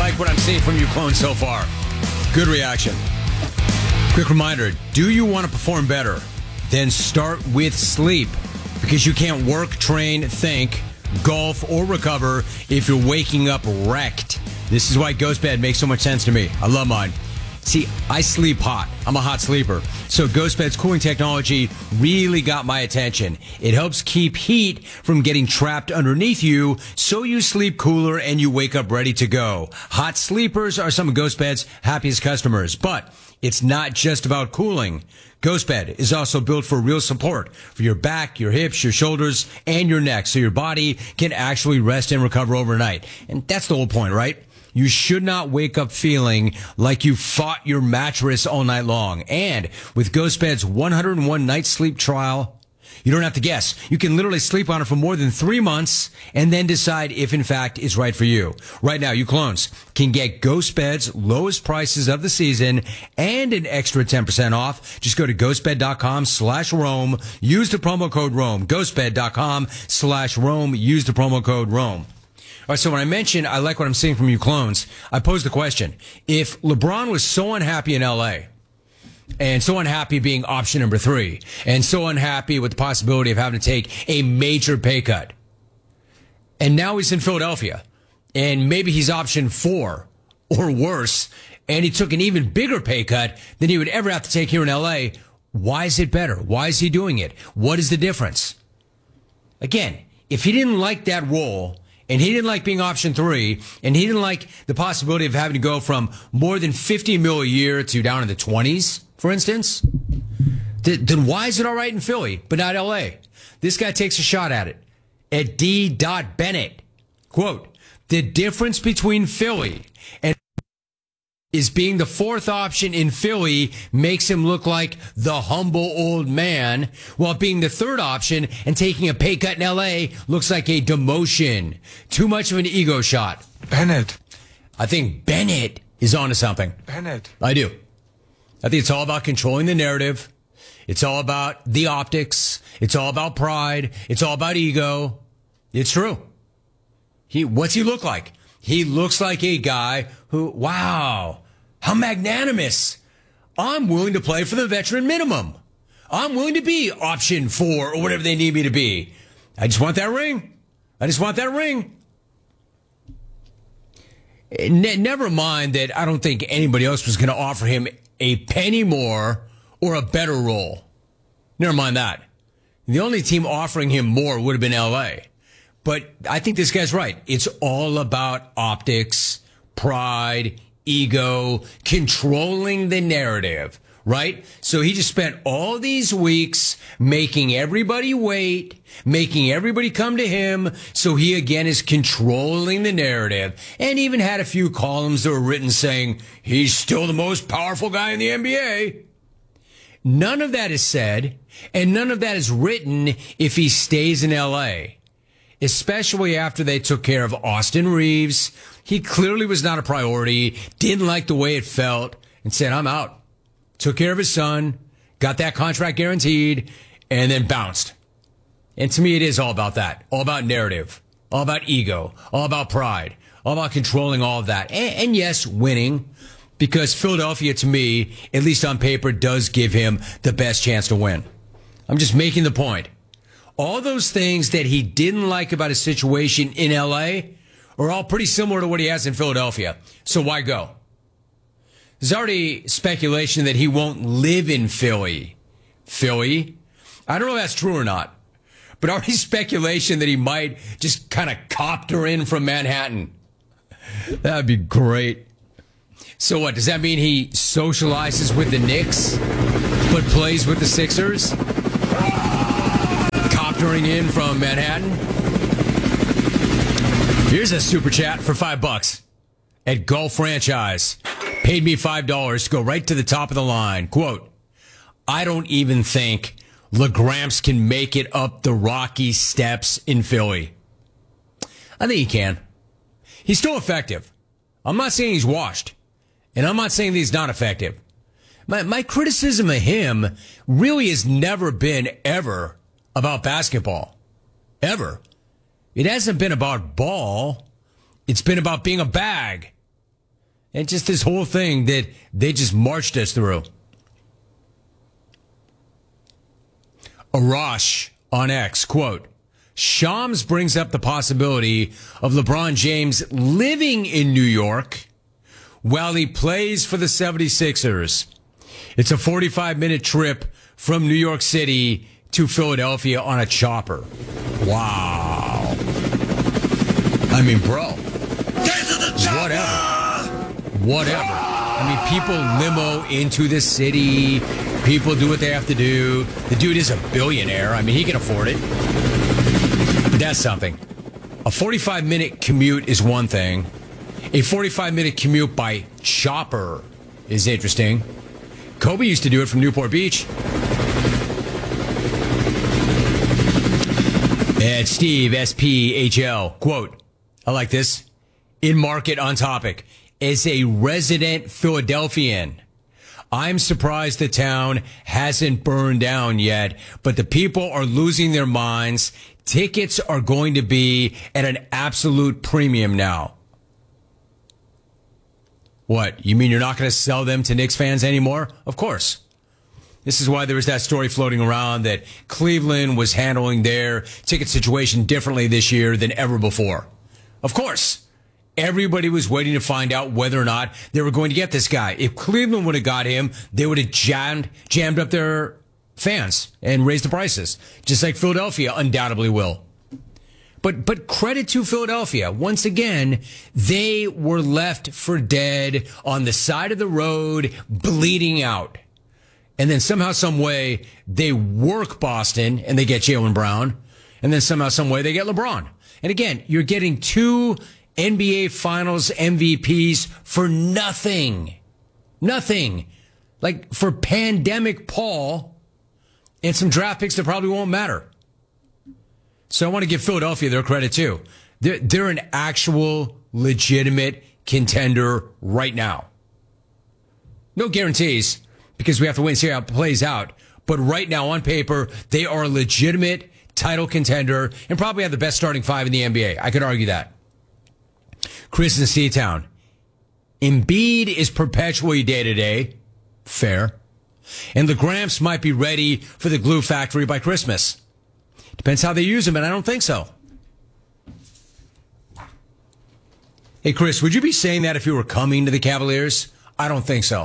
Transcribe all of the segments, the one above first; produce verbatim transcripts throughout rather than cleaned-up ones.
like what I'm seeing from you clones so far. Good reaction. Quick reminder, do you want to perform better? Then start with sleep. Because you can't work, train, think, golf, or recover if you're waking up wrecked. This is why GhostBed makes so much sense to me. I love mine. See, I sleep hot. I'm a hot sleeper. So GhostBed's cooling technology really got my attention. It helps keep heat from getting trapped underneath you, so you sleep cooler and you wake up ready to go. Hot sleepers are some of GhostBed's happiest customers. But it's not just about cooling. GhostBed is also built for real support for your back, your hips, your shoulders, and your neck, so your body can actually rest and recover overnight. And that's the whole point, right? You should not wake up feeling like you fought your mattress all night long. And with GhostBed's one hundred one night sleep trial, you don't have to guess. You can literally sleep on it for more than three months and then decide if, in fact, it's right for you. Right now, you clones can get GhostBed's lowest prices of the season and an extra ten percent off. Just go to ghostbed.com slash Rome. Use the promo code Rome. ghostbed.com slash Rome. Use the promo code Rome. All right, so when I mentioned I like what I'm seeing from you clones, I posed the question. If LeBron was so unhappy in L A and so unhappy being option number three and so unhappy with the possibility of having to take a major pay cut, and now he's in Philadelphia and maybe he's option four or worse, and he took an even bigger pay cut than he would ever have to take here in L A, why is it better? Why is he doing it? What is the difference? Again, if he didn't like that role, and he didn't like being option three, and he didn't like the possibility of having to go from more than fifty mil a year to down in the twenties, for instance, th- then why is it all right in Philly, but not L A? This guy takes a shot at it. At D. Bennett, quote, the difference between Philly and is being the fourth option in Philly makes him look like the humble old man, while being the third option and taking a pay cut in L A looks like a demotion. Too much of an ego shot. Bennett. I think Bennett is onto something. Bennett. I do. I think it's all about controlling the narrative. It's all about the optics. It's all about pride. It's all about ego. It's true. He, what's he look like? He looks like a guy who, wow, how magnanimous. I'm willing to play for the veteran minimum. I'm willing to be option four or whatever they need me to be. I just want that ring. I just want that ring. Ne- never mind that I don't think anybody else was going to offer him a penny more or a better role. Never mind that. The only team offering him more would have been L A. But I think this guy's right. It's all about optics, pride, ego, controlling the narrative, right? So he just spent all these weeks making everybody wait, making everybody come to him. So he again is controlling the narrative, and even had a few columns that were written saying he's still the most powerful guy in the N B A. None of that is said, and none of that is written if he stays in L A. Especially after they took care of Austin Reeves. He clearly was not a priority, didn't like the way it felt, and said, I'm out. Took care of his son, got that contract guaranteed, and then bounced. And to me, it is all about that. All about narrative. All about ego. All about pride. All about controlling all of that. And, and yes, winning. Because Philadelphia, to me, at least on paper, does give him the best chance to win. I'm just making the point. All those things that he didn't like about his situation in L A are all pretty similar to what he has in Philadelphia. So why go? There's already speculation that he won't live in Philly. Philly? I don't know if that's true or not. But already speculation that he might just kind of copter in from Manhattan. That'd be great. So what, does that mean he socializes with the Knicks, but plays with the Sixers? Coptering in from Manhattan? Here's a super chat for five bucks at Golf Franchise. Paid me five dollars to go right to the top of the line. Quote, I don't even think LaGramps can make it up the rocky steps in Philly. I think he can. He's still effective. I'm not saying he's washed. And I'm not saying that he's not effective. My, my criticism of him really has never been ever about basketball. Ever. It hasn't been about ball. It's been about being a bag. And just this whole thing that they just marched us through. Arash on X, quote, Shams brings up the possibility of LeBron James living in New York while he plays for the seventy-sixers. It's a forty-five minute trip from New York City to Philadelphia on a chopper. Wow. I mean, bro. Whatever. Whatever. I mean, people limo into the city. People do what they have to do. The dude is a billionaire. I mean, he can afford it. But that's something. A forty-five minute commute is one thing. A forty-five minute commute by chopper is interesting. Kobe used to do it from Newport Beach. And Steve, S P H L, quote, I like this. In market on topic. As a resident Philadelphian, I'm surprised the town hasn't burned down yet, but the people are losing their minds. Tickets are going to be at an absolute premium now. What, you mean you're not going to sell them to Knicks fans anymore? Of course. This is why there was that story floating around that Cleveland was handling their ticket situation differently this year than ever before. Of course. Everybody was waiting to find out whether or not they were going to get this guy. If Cleveland would have got him, they would have jammed, jammed up their fans and raised the prices, just like Philadelphia undoubtedly will. But but credit to Philadelphia. Once again, they were left for dead on the side of the road, bleeding out. And then somehow, some way, they work Boston and they get Jaylen Brown. And then somehow, some way, they get LeBron. And again, you're getting two N B A Finals M V Ps for nothing. Nothing. Like for pandemic Paul and some draft picks that probably won't matter. So I want to give Philadelphia their credit too. They're, they're an actual legitimate contender right now. No guarantees because we have to wait and see how it plays out. But right now on paper, they are a legitimate title contender and probably have the best starting five in the N B A. I could argue that. Chris in Seatown. Embiid is perpetually day-to-day. Fair. And the Gramps might be ready for the glue factory by Christmas. Depends how they use him, and I don't think so. Hey, Chris, would you be saying that if you were coming to the Cavaliers? I don't think so.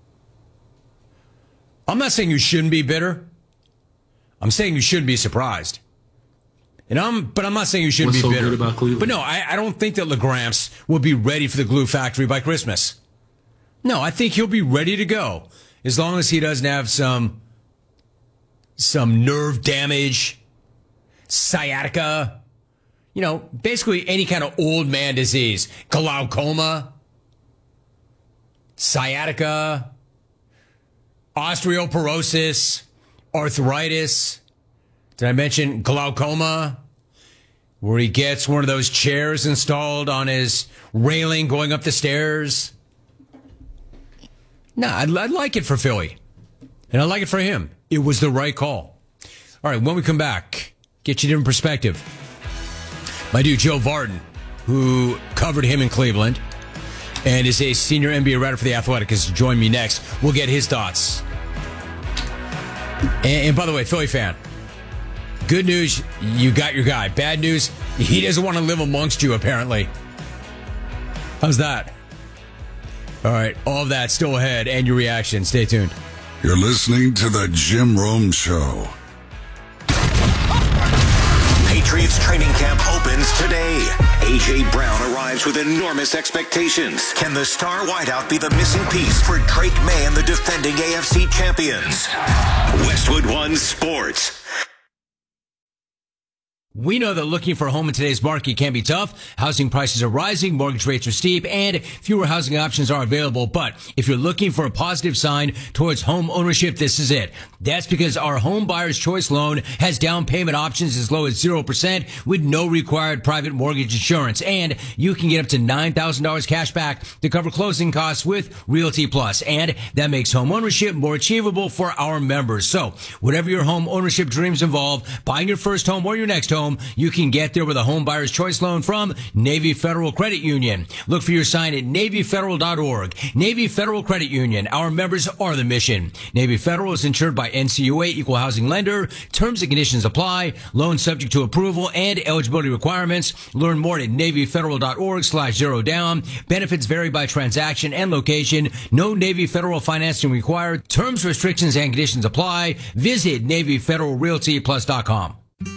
I'm not saying you shouldn't be bitter. I'm saying you shouldn't be surprised. And I'm, but I'm not saying you shouldn't What's be so bitter. Good about Cleveland? But no, I, I don't think that LeGramps will be ready for the glue factory by Christmas. No, I think he'll be ready to go as long as he doesn't have some some nerve damage, sciatica, you know, basically any kind of old man disease, glaucoma, sciatica, osteoporosis, arthritis. Did I mention glaucoma? Where he gets one of those chairs installed on his railing going up the stairs. No, I'd, I'd like it for Philly. And I like it for him. It was the right call. All right, when we come back, get you a different perspective. My dude, Joe Vardon, who covered him in Cleveland and is a senior N B A writer for The Athletic, is to join me next. We'll get his thoughts. And, and by the way, Philly fan, good news, you got your guy. Bad news, he doesn't want to live amongst you, apparently. How's that? All right, all of that still ahead, and your reaction. Stay tuned. You're listening to The Jim Rome Show. Patriots training camp opens today. A J. Brown arrives with enormous expectations. Can the star wideout be the missing piece for Drake May and the defending A F C champions? Westwood One Sports. We know that looking for a home in today's market can be tough. Housing prices are rising, mortgage rates are steep, and fewer housing options are available. But if you're looking for a positive sign towards home ownership, this is it. That's because our Home Buyer's Choice loan has down payment options as low as zero percent with no required private mortgage insurance. And you can get up to nine thousand dollars cash back to cover closing costs with Realty Plus. And that makes home ownership more achievable for our members. So whatever your home ownership dreams involve, buying your first home or your next home, home, you can get there with a home buyer's choice loan from Navy Federal Credit Union. Look for your sign at Navy Federal dot org. Navy Federal Credit Union. Our members are the mission. Navy Federal is insured by N C U A Equal Housing Lender. Terms and conditions apply. Loan subject to approval and eligibility requirements. Learn more at Navy Federal dot org slash zero down. Benefits vary by transaction and location. No Navy Federal financing required. Terms, restrictions, and conditions apply. Visit Navy Federal Realty Plus dot com.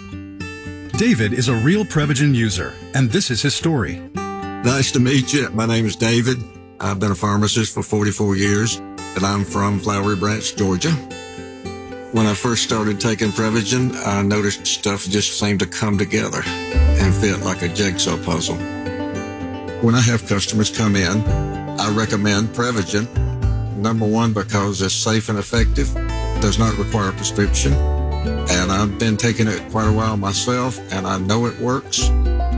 David is a real Prevagen user, and this is his story. Nice to meet you. My name is David. I've been a pharmacist for forty-four years, and I'm from Flowery Branch, Georgia. When I first started taking Prevagen, I noticed stuff just seemed to come together and fit like a jigsaw puzzle. When I have customers come in, I recommend Prevagen. Number one, because it's safe and effective, does not require a prescription, and I've been taking it quite a while myself, and I know it works.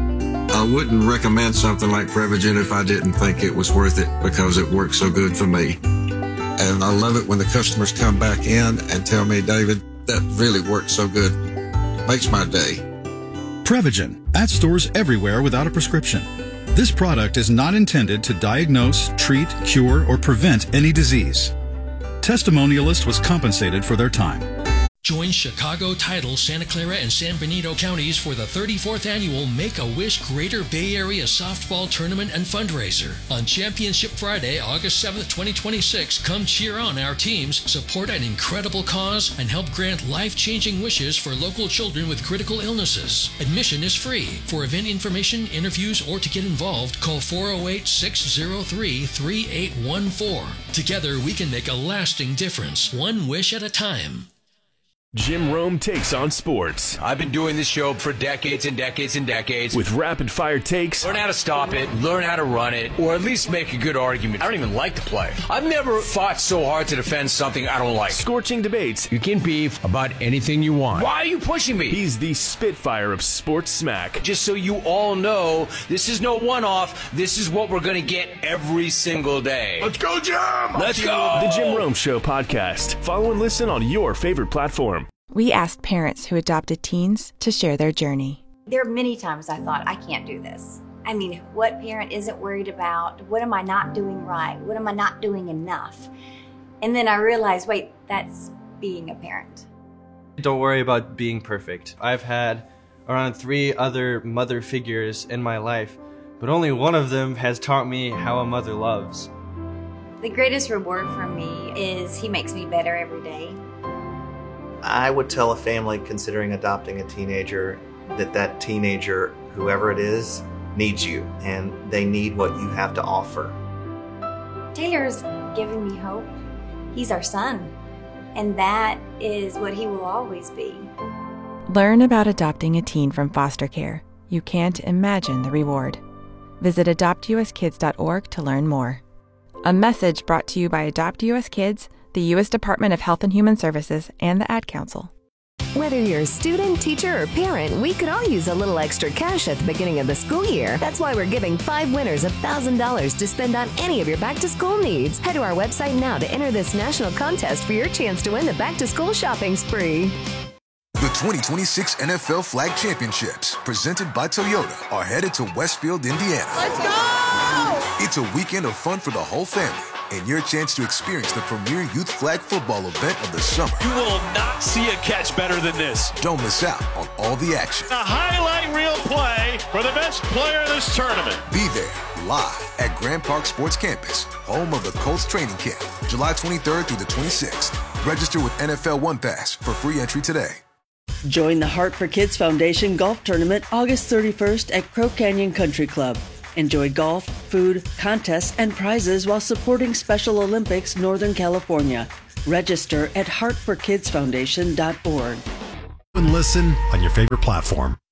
I wouldn't recommend something like Prevagen if I didn't think it was worth it because it works so good for me. And I love it when the customers come back in and tell me, David, that really works so good. Makes my day. Prevagen, at stores everywhere without a prescription. This product is not intended to diagnose, treat, cure, or prevent any disease. Testimonialist was compensated for their time. Join Chicago, Tidal, Santa Clara, and San Benito counties for the thirty-fourth annual Make-A-Wish Greater Bay Area Softball Tournament and Fundraiser. On Championship Friday, August seventh, twenty twenty-six, come cheer on our teams, support an incredible cause, and help grant life-changing wishes for local children with critical illnesses. Admission is free. For event information, interviews, or to get involved, call four oh eight, six oh three, three eight one four. Together, we can make a lasting difference, one wish at a time. Jim Rome takes on sports. I've been doing this show for decades and decades and decades. With rapid-fire takes. Learn how to stop it, learn how to run it, or at least make a good argument. I don't even like to play. I've never fought so hard to defend something I don't like. Scorching debates. You can beef about anything you want. Why are you pushing me? He's the Spitfire of sports smack. Just so you all know, this is no one-off. This is what we're going to get every single day. Let's go, Jim! Let's go! The Jim Rome Show podcast. Follow and listen on your favorite platform. We asked parents who adopted teens to share their journey. There are many times I thought, I can't do this. I mean, what parent isn't worried about? What am I not doing right? What am I not doing enough? And then I realized, wait, that's being a parent. Don't worry about being perfect. I've had around three other mother figures in my life, but only one of them has taught me how a mother loves. The greatest reward for me is he makes me better every day. I would tell a family considering adopting a teenager that that teenager, whoever it is, needs you, and they need what you have to offer. Taylor's given me hope. He's our son, and that is what he will always be. Learn about adopting a teen from foster care. You can't imagine the reward. Visit adopt u s kids dot org to learn more. A message brought to you by Adopt U S Kids, the U S Department of Health and Human Services, and the Ad Council. Whether you're a student, teacher, or parent, we could all use a little extra cash at the beginning of the school year. That's why we're giving five winners one thousand dollars to spend on any of your back-to-school needs. Head to our website now to enter this national contest for your chance to win the back-to-school shopping spree. The twenty twenty-six N F L Flag Championships, presented by Toyota, are headed to Westfield, Indiana. Let's go! It's a weekend of fun for the whole family, and your chance to experience the premier youth flag football event of the summer. You will not see a catch better than this. Don't miss out on all the action. A highlight reel play for the best player in this tournament. Be there, live at Grand Park Sports Campus, home of the Colts training camp, July twenty-third through the twenty-sixth. Register with N F L One Pass for free entry today. Join the Heart for Kids Foundation Golf Tournament August thirty-first at Crow Canyon Country Club. Enjoy golf, food, contests, and prizes while supporting Special Olympics Northern California. Register at heart for kids foundation dot org. And listen on your favorite platform.